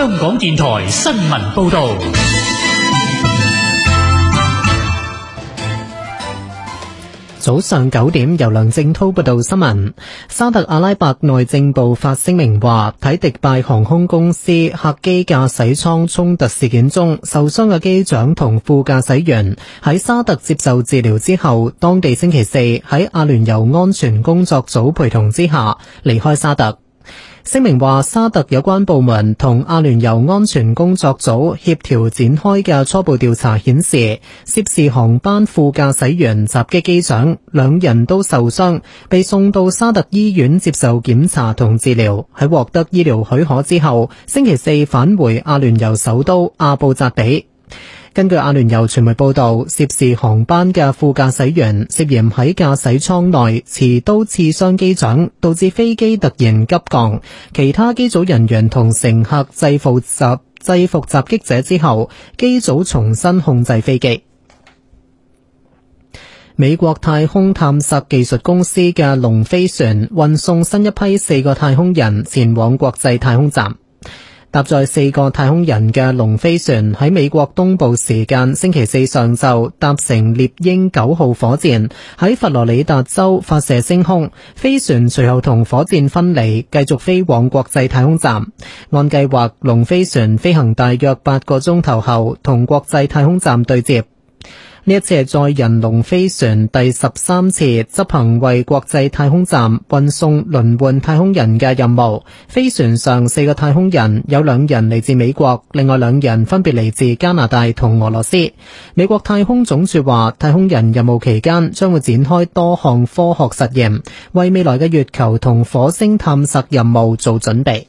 香港電台新聞報道。 早上9點，由梁正濤報道新聞。沙特阿拉伯內政部發聲明話，喺迪拜航空公司客機駕駛艙衝突事件中受傷嘅機長同副駕駛員喺沙特接受治療之後，當地星期四喺阿聯酋安全工作組陪同之下離開沙特。聲明話，沙特有關部門同阿聯酋安全工作組協調展開嘅初步調查顯示，涉事航班副駕駛員襲擊機長，兩人都受傷，被送到沙特醫院接受檢查同治療。喺獲得醫療許可之後，星期四返回阿聯酋首都阿布扎比。根據阿聯酋傳媒報道，涉事航班嘅副駕駛員涉嫌喺駕駛艙內持刀刺傷機長，導致飛機突然急降。其他機組人員同乘客制服襲擊者之後，機組重新控制飛機。美國太空探索技術公司嘅龍飛船運送新一批4個太空人前往國際太空站。搭載4個太空人嘅龍飛船喺美國東部時間星期四上晝搭乘獵鷹9號火箭喺佛羅里達州發射升空，飛船隨後同火箭分離，繼續飛往國際太空站。按計劃，龍飛船飛行大約8個鐘頭後同國際太空站對接。呢一次係載人龍飛船第13次執行為國際太空站運送輪換太空人嘅任務。飛船上4個太空人有2人嚟自美國，另外2人分別嚟自加拿大同俄羅斯。美國太空總署話，太空人任務期間將會展開多項科學實驗，為未來嘅月球同火星探索任務做準備。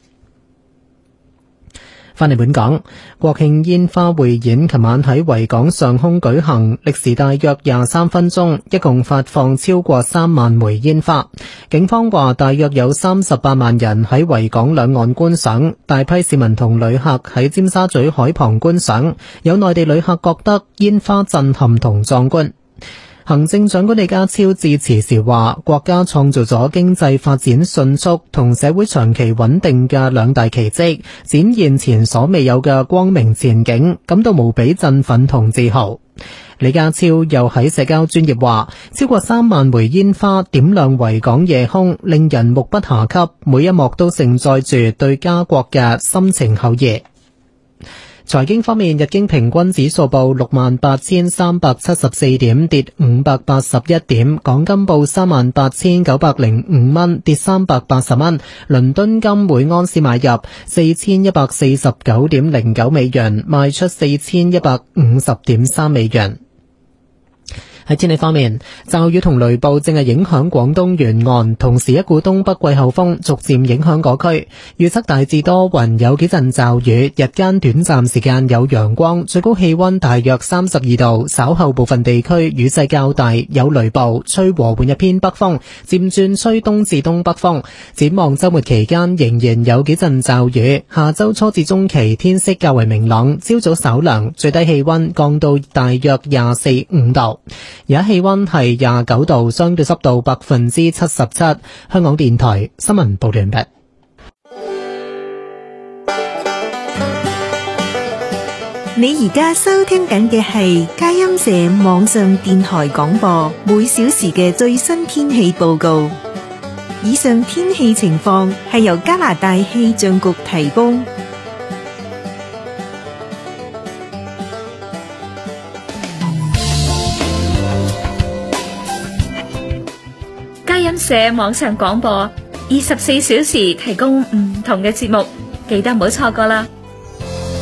翻嚟本港，國慶煙花匯演琴晚喺維港上空舉行，歷時大約23分鐘，一共發放超過3萬枚煙花。警方話，大約有38萬人喺維港兩岸觀賞，大批市民同旅客喺尖沙咀海旁觀賞，有內地旅客覺得煙花震撼同壯觀。行政長官李家超致辭時話，國家創造咗經濟發展迅速同社會長期穩定嘅2大奇蹟，展現前所未有嘅光明前景，感到無比振奮同自豪。李家超又喺社交專頁話，超過3萬枚煙花點亮維港夜空，令人目不暇給，每一幕都承載住對家國嘅深情厚誼。財經方面，日經平均指數報 68,374 點，跌581點，港金報 38,905 蚊，跌380蚊，倫敦金每安士買入 4,149.09 美元，賣出 4,150.3 美元。喺天氣方面，驟雨同雷暴正係影響廣東沿岸，同時一股東北季候風逐漸影響嗰區。預測大致多雲，有幾陣驟雨，日間短暫時間有陽光，最高氣溫大約32度。稍後部分地區雨勢較大，有雷暴，吹和緩一偏北風，漸轉吹東至東北風。展望週末期間仍然有幾陣驟雨，下週初至中期天色較為明朗，朝早稍涼，最低氣溫降到大約24-25度。而家氣溫係29度，相對濕度77%。香港電台新聞報道完畢。 你而家收聽緊嘅係佳音社網上電台廣播，每小時嘅最新天氣報告。以上天氣情況係由加拿大氣象局提供。 佳音社網上廣播24小時提供唔同嘅節目，記得唔好錯過啦。